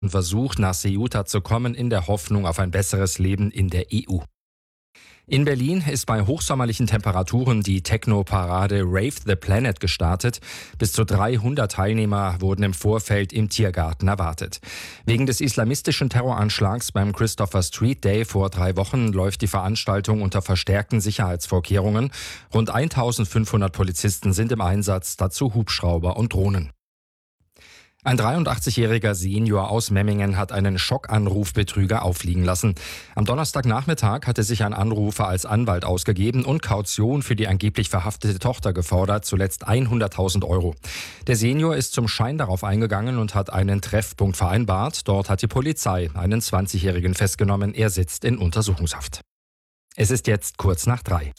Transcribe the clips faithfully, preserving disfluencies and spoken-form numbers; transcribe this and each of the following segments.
versucht, nach Ceuta zu kommen, in der Hoffnung auf ein besseres Leben in der E U. In Berlin ist bei hochsommerlichen Temperaturen die Techno-Parade Rave the Planet gestartet. Bis zu dreihundert Teilnehmer wurden im Vorfeld im Tiergarten erwartet. Wegen des islamistischen Terroranschlags beim Christopher Street Day vor drei Wochen läuft die Veranstaltung unter verstärkten Sicherheitsvorkehrungen. Rund eintausendfünfhundert Polizisten sind im Einsatz, dazu Hubschrauber und Drohnen. Ein dreiundachtzigjähriger Senior aus Memmingen hat einen Schockanrufbetrüger auffliegen lassen. Am Donnerstagnachmittag hatte sich ein Anrufer als Anwalt ausgegeben und Kaution für die angeblich verhaftete Tochter gefordert, zuletzt hunderttausend Euro. Der Senior ist zum Schein darauf eingegangen und hat einen Treffpunkt vereinbart. Dort hat die Polizei einen zwanzigjährigen festgenommen. Er sitzt in Untersuchungshaft. Es ist jetzt kurz nach drei.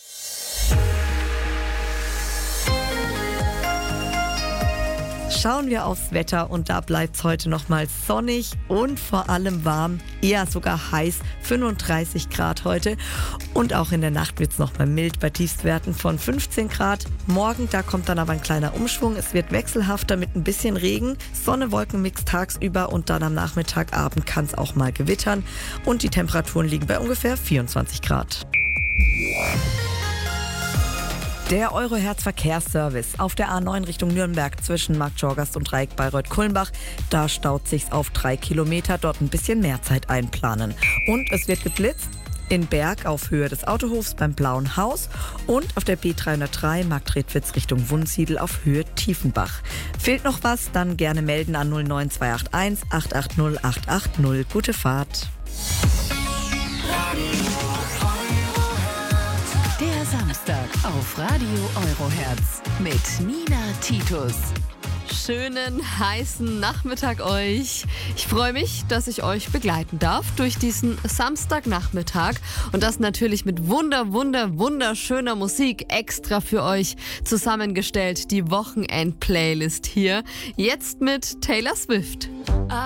Schauen wir aufs Wetter und da bleibt es heute nochmal sonnig und vor allem warm, eher sogar heiß, fünfunddreißig Grad heute. Und auch in der Nacht wird es nochmal mild bei Tiefstwerten von fünfzehn Grad. Morgen, da kommt dann aber ein kleiner Umschwung. Es wird wechselhafter mit ein bisschen Regen, Sonne-Wolken-Mix tagsüber und dann am Nachmittag, Abend kann es auch mal gewittern. Und die Temperaturen liegen bei ungefähr vierundzwanzig Grad. Der Euro-Herz-Verkehrsservice auf der A neun Richtung Nürnberg zwischen Marktschorgast und Dreieck Bayreuth-Kulmbach. Da staut sich's auf drei Kilometer, dort ein bisschen mehr Zeit einplanen. Und es wird geblitzt in Berg auf Höhe des Autohofs beim Blauen Haus und auf der B dreihundertdrei Marktredwitz Richtung Wunsiedel auf Höhe Tiefenbach. Fehlt noch was? Dann gerne melden an null neun zwei acht eins acht acht null acht acht null. Gute Fahrt. Der Samstag auf Radio Euroherz mit Nina Titus. Schönen, heißen Nachmittag euch. Ich freue mich, dass ich euch begleiten darf durch diesen Samstagnachmittag und das natürlich mit wunder, wunder, wunderschöner Musik extra für euch zusammengestellt. Die Wochenend-Playlist hier. Jetzt mit Taylor Swift.